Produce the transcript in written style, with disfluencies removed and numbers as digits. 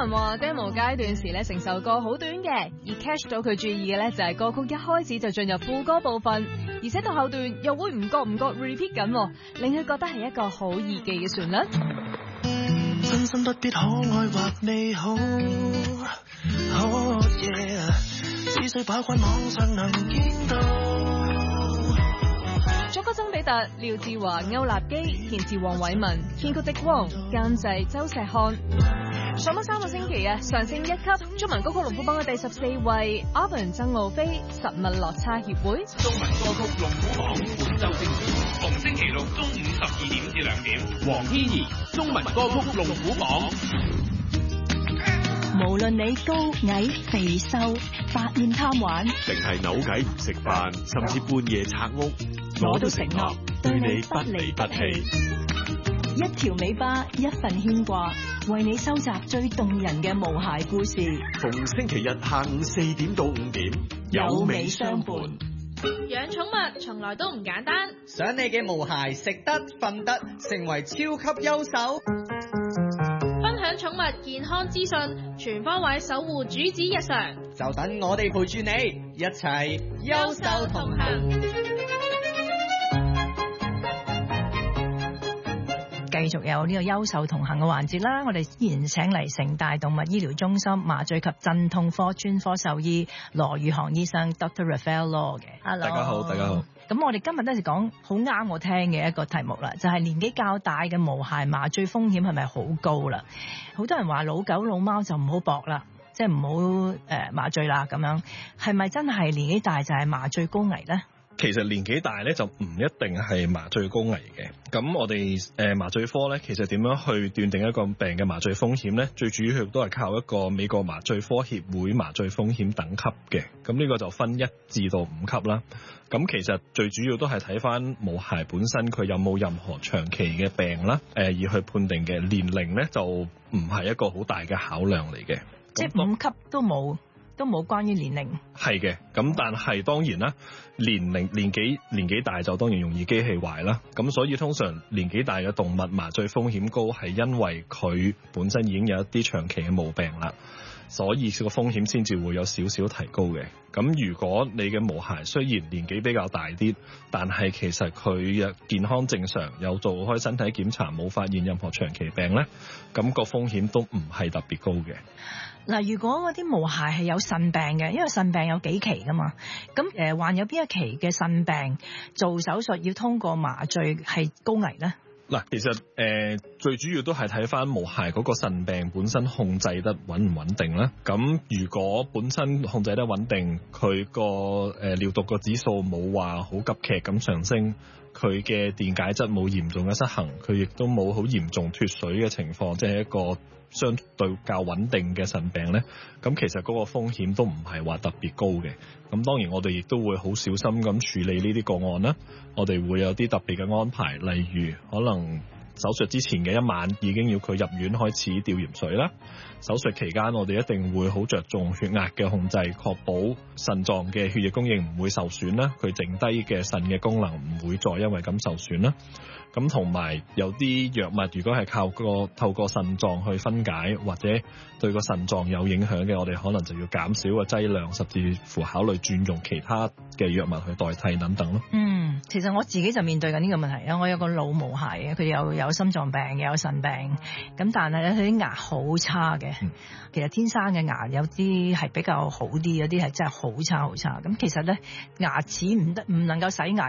Ivan 話 demo 階段時咧，成首歌好短嘅，而 catch 到佢注意嘅咧就係歌曲一開始就進入副歌部分，而且到後段又會唔覺 repeat 緊，令佢覺得係一個好易記嘅旋律。 真心不必可愛或美好，只需把關網上能見到。 作曲曾比特、廖志華、歐立基，填詞黃偉文，編曲的光，監製周石漢。上咗3個星期上升1級，中文歌曲龍虎榜嘅第14位 ，Ivan 曾傲飛，實物落差協會。 中文歌曲龍虎榜本周星期，逢星期六中午12點至2點，黃軒怡，中文歌曲龍虎榜。 無論你高矮肥瘦，百厭貪玩， 定係扭計唔食飯，甚至半夜拆屋， 我都承諾對你不離不棄。一條尾巴，一份牽掛，為你收集最動人嘅無鞋故事。 逢星期日下午4點到5點，有尾相伴。 養寵物從來都唔簡單， 想你嘅毛孩食得瞓得，成為超級優手。 分享寵物健康資訊，全方位守護主子日常， 就等我哋陪住你一齊優獸同行。 繼續有呢個優獸同行嘅環節啦，我哋依然請嚟城大動物醫療中心麻醉及鎮痛科專科獸醫羅宇航醫生 Dr. Raphael Law 嘅。 大家好，大家好。 咁我哋今日咧就講好啱我聽嘅一個題目啦，就係年紀較大嘅毛孩麻醉風險係咪好高啦？好多人話老狗老貓就唔好搏啦，即係唔好麻醉啦咁樣，係咪真係年紀大就係麻醉高危咧？ 其實年紀大咧就唔一定係麻醉高危嘅。咁我哋麻醉科咧，其實點樣去斷定一個病嘅麻醉風險咧？最主要都係靠一個美國麻醉科協會麻醉風險等級嘅。咁呢個就分1至到5級啦。咁其實最主要都係睇翻毛孩本身佢有冇任何長期嘅病啦，而去判定嘅。年齡咧就唔係一個好大嘅考量嚟嘅。 即係5級都冇關於年齡。係嘅，咁但係當然啦，年紀大就當然容易機器壞啦。咁所以通常年紀大嘅動物麻醉風險高，係因為佢本身已經有一啲長期嘅毛病啦，所以個風險先至會有少少提高嘅。咁如果你嘅毛孩雖然年紀比較大啲，但係其實佢健康正常，有做開身體檢查，冇發現任何長期病咧，咁個風險都唔係特別高嘅。 嗱，如果嗰啲毛孩係有腎病嘅，因為腎病有幾期噶嘛，咁患有邊一期嘅腎病做手術要通過麻醉係高危咧？ 嗱，其實最主要都係睇翻毛孩嗰個腎病本身控制得穩唔穩定啦。咁如果本身控制得穩定，佢個尿毒個指數冇話好急劇咁上升，佢嘅電解質冇嚴重嘅失衡，佢亦都冇好嚴重脫水嘅情況，即係一個相對較穩定嘅腎病咧，咁其實嗰個風險都唔係話特別高嘅。咁當然我哋亦都會好小心咁處理呢啲個案啦。我哋會有啲特別嘅安排，例如可能手術之前嘅1晚已經要佢入院開始吊鹽水啦。手術期間我哋一定會好着重血壓嘅控制，確保腎臟嘅血液供應唔會受損啦，佢剩低嘅腎嘅功能唔會再因為咁受損啦。咁同埋有啲藥物如果係透過腎臟去分解，或者對個腎臟有影響嘅，我哋可能就要減少個劑量，甚至乎考慮轉用其他嘅藥物去代替等等咯。 其實我自己就面對緊呢個問題啊！我有個老毛孩嘅，佢有心臟病嘅，有腎病，咁但係咧佢啲牙好差嘅。其實天生嘅牙有啲係比較好啲，有啲係真係好差好差。咁其實咧牙齒唔能夠洗牙，